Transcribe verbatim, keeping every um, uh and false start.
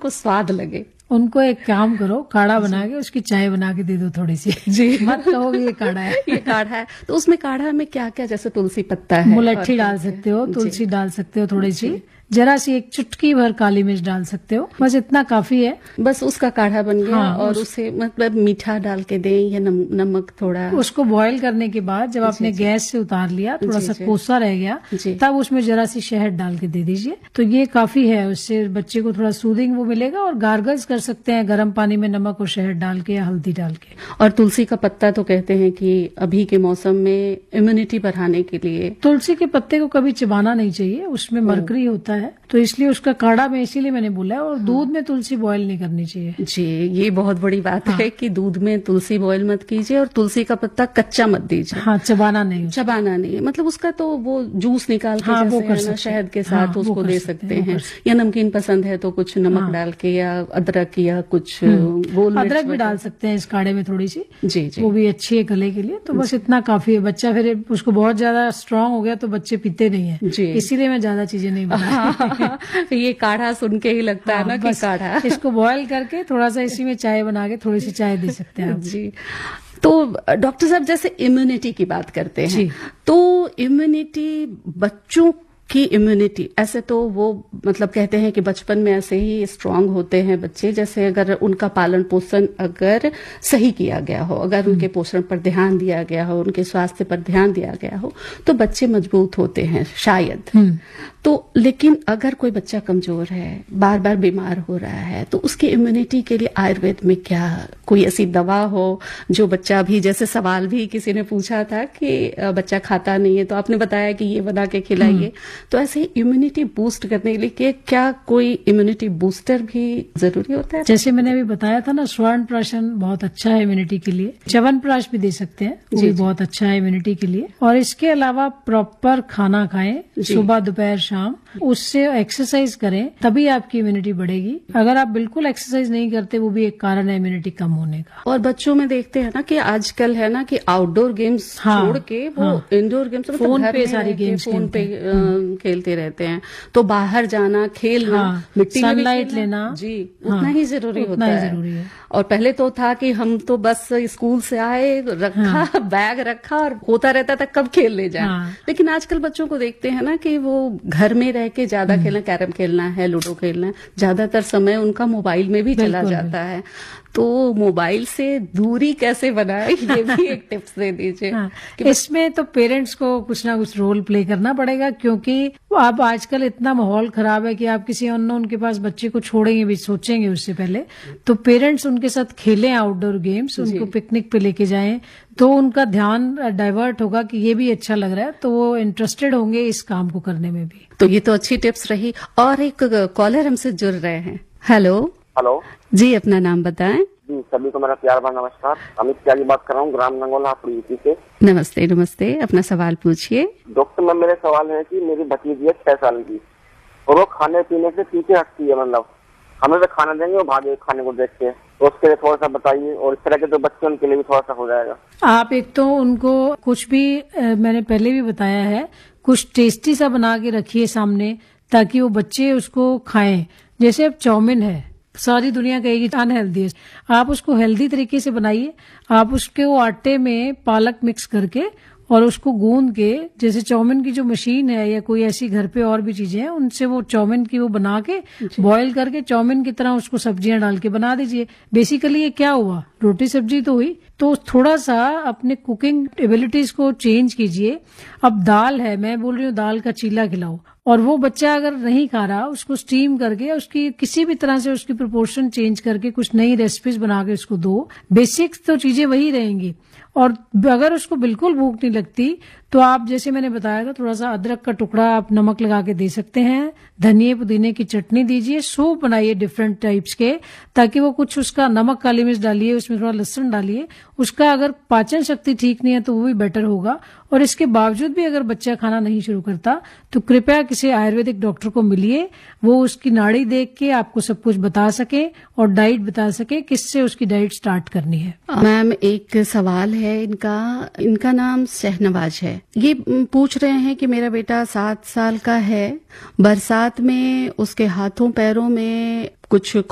उनको स्वाद लगे। उनको एक काम करो, काढ़ा बना के उसकी चाय बना के दे दो थोड़ी सी। जी, मत कहो ये काढ़ा है। ये काढ़ा है। तो उसमें काढ़ा में क्या क्या, जैसे तुलसी पत्ता है, मुलट्ठी डाल सकते हो, तुलसी डाल सकते हो, थोड़ी सी जरा सी एक चुटकी भर काली मिर्च डाल सकते हो, बस इतना काफी है। बस उसका काढ़ा बन गया। हाँ, और उस... उसे मतलब मीठा डाल के दें या नम, नमक थोड़ा। उसको बॉईल करने के बाद जब आपने गैस से उतार लिया, थोड़ा सा कोसा रह गया, तब उसमें जरा सी शहद डाल के दे दीजिए, तो ये काफी है। उससे बच्चे को थोड़ा सूदिंग वो मिलेगा। और गार्गल्स कर सकते हैं गर्म पानी में नमक और शहद डाल के या हल्दी डाल के। और तुलसी का पत्ता तो कहते हैं कि अभी के मौसम में इम्यूनिटी बढ़ाने के लिए, तुलसी के पत्ते को कभी चबाना नहीं चाहिए, उसमें मरकरी होता है, तो इसलिए उसका काढ़ा में इसीलिए मैंने बोला है। और हाँ। दूध में तुलसी बॉयल नहीं करनी चाहिए। जी, ये बहुत बड़ी बात हाँ। है कि दूध में तुलसी बॉयल मत कीजिए और तुलसी का पत्ता कच्चा मत दीजिए। हाँ, चबाना नहीं, चबाना नहीं, मतलब उसका तो वो जूस निकाल के हाँ, जैसे है ना, शहद के साथ हाँ, उसको दे सकते हैं। या नमकीन पसंद है तो कुछ नमक हाँ। डाल के, या अदरक या कुछ गोल अदरक भी डाल सकते हैं इस काढ़े में थोड़ी सी। जी जी, वो भी अच्छी है गले के लिए। तो बस इतना काफी है। बच्चा फिर उसको बहुत ज्यादा स्ट्रांग हो गया तो बच्चे पीते नहीं है, इसीलिए मैं ज्यादा चीजें नहीं बता। ये काढ़ा सुन के ही लगता हाँ, है ना कि काढ़ा। इसको बॉयल करके थोड़ा सा इसी में चाय बना के थोड़ी सी चाय दे सकते हैं आप। जी, तो डॉक्टर साहब जैसे इम्यूनिटी की बात करते हैं, तो इम्यूनिटी, बच्चों की इम्यूनिटी, ऐसे तो वो मतलब कहते हैं कि बचपन में ऐसे ही स्ट्रांग होते हैं बच्चे, जैसे अगर उनका पालन पोषण अगर सही किया गया हो, अगर उनके पोषण पर ध्यान दिया गया हो, उनके स्वास्थ्य पर ध्यान दिया गया हो, तो बच्चे मजबूत होते हैं शायद। तो लेकिन अगर कोई बच्चा कमजोर है, बार बार बीमार हो रहा है, तो उसकी इम्यूनिटी के लिए आयुर्वेद में क्या कोई ऐसी दवा हो जो बच्चा भी, जैसे सवाल भी किसी ने पूछा था कि बच्चा खाता नहीं है तो आपने बताया कि ये बना के खिलाइए, तो ऐसे ही इम्यूनिटी बूस्ट करने के लिए क्या कोई इम्यूनिटी बूस्टर भी जरूरी होता है? जैसे मैंने अभी बताया था ना, स्वर्ण प्राशन बहुत अच्छा है इम्यूनिटी के लिए। च्यवनप्राश भी दे सकते हैं, वो भी बहुत अच्छा है इम्यूनिटी के लिए। और इसके अलावा प्रॉपर खाना खाएं, सुबह दोपहर शाम, उससे एक्सरसाइज करें, तभी आपकी इम्यूनिटी बढ़ेगी। अगर आप बिल्कुल एक्सरसाइज नहीं करते, वो भी एक कारण है इम्यूनिटी कम होने का। और बच्चों में देखते हैं ना कि आजकल है ना कि आउटडोर गेम्स हाँ, छोड़ के वो हाँ, इंडोर गेम्स, मतलब फोन पे सारी गेम्स फोन पे खेलते रहते हैं। तो बाहर जाना, खेलना, हाँ, मिट्टी में सनलाइट लेना, जी उतना हाँ, ही जरूरी उतना होता ही जरूरी है। और पहले तो था कि हम तो बस स्कूल से आए, रखा हाँ, बैग रखा और होता रहता था कब खेल ले जाए। हाँ, लेकिन आजकल बच्चों को देखते हैं ना कि वो घर में रह के ज्यादा खेलना, कैरम खेलना है, लूडो खेलना है, ज्यादातर समय उनका मोबाइल में भी चला जाता है। तो मोबाइल से दूरी कैसे बनाए, ये भी एक टिप्स दे दीजिए। हाँ, इसमें तो पेरेंट्स को कुछ ना कुछ रोल प्ले करना पड़ेगा, क्योंकि अब आजकल इतना माहौल खराब है कि आप किसी अननोन के पास बच्चे को छोड़ेंगे भी, सोचेंगे उससे पहले। तो पेरेंट्स उनके साथ खेलें आउटडोर गेम्स, उनको पिकनिक पे लेके जाएं, तो उनका ध्यान डाइवर्ट होगा कि ये भी अच्छा लग रहा है, तो वो इंटरेस्टेड होंगे इस काम को करने में भी। तो ये तो अच्छी टिप्स रही। और एक कॉलर हमसे जुड़ रहे हैं। हेलो हेलो जी, अपना नाम बताएं। जी, सभी को मेरा प्यार भरा नमस्कार। अमित त्यागी बात कर रहा हूँ, ग्राम नंगोला, यूपी से। नमस्ते नमस्ते, अपना सवाल पूछिए। डॉक्टर मैम, मेरे सवाल है कि मेरी भतीजी है छह साल की, और वो खाने पीने से पीछे हटती है, मतलब हमें तो खाना देंगे वो भागे खाने को देख के, तो उसके लिए थोड़ा सा बताइए। और इस तरह के तो बच्चे, उनके लिए भी थोड़ा सा हो जाएगा। आप एक तो उनको कुछ भी, मैंने पहले भी बताया है, कुछ टेस्टी सा बना के रखिए सामने, ताकि वो बच्चे उसको खाएं। जैसे अब चाउमीन है, सारी दुनिया कहेगी अनहेल्दी है, आप उसको हेल्दी तरीके से बनाइए। आप उसके वो आटे में पालक मिक्स करके और उसको गूंद के, जैसे चाउमीन की जो मशीन है या कोई ऐसी घर पे और भी चीजें हैं, उनसे वो चाउमीन की वो बना के बॉईल करके चाउमीन की तरह उसको सब्जियां डाल के बना दीजिए। बेसिकली ये क्या हुआ, रोटी सब्जी तो हुई। तो थोड़ा सा अपने कुकिंग एबिलिटीज को चेंज कीजिए। अब दाल है, मैं बोल रही हूँ दाल का चीला खिलाओ, और वो बच्चा अगर नहीं खा रहा, उसको स्टीम करके, उसकी किसी भी तरह से उसकी प्रोपोर्शन चेंज करके कुछ नई रेसिपीज बना के उसको दो। बेसिक्स तो चीजें वही रहेंगी। और अगर उसको बिल्कुल भूख नहीं लगती, तो आप जैसे मैंने बताया था, थोड़ा सा अदरक का टुकड़ा आप नमक लगा के दे सकते हैं। धनिए पुदीने की चटनी दीजिए, सूप बनाइए डिफरेंट टाइप्स के, ताकि वो कुछ उसका नमक काली मिर्च डालिए, उसमें थोड़ा लहसुन डालिए। उसका अगर पाचन शक्ति ठीक नहीं है तो वो भी बेटर होगा। और इसके बावजूद भी अगर बच्चा खाना नहीं शुरू करता, तो कृपया किसी आयुर्वेदिक डॉक्टर को मिलिए, वो उसकी नाड़ी देख के आपको सब कुछ बता सके और डाइट बता सके, किससे उसकी डाइट स्टार्ट करनी है। मैम, एक सवाल है इनका, इनका नाम शहनवाज है। ये पूछ रहे हैं कि मेरा बेटा सात साल का है, बरसात में उसके हाथों पैरों में कुछ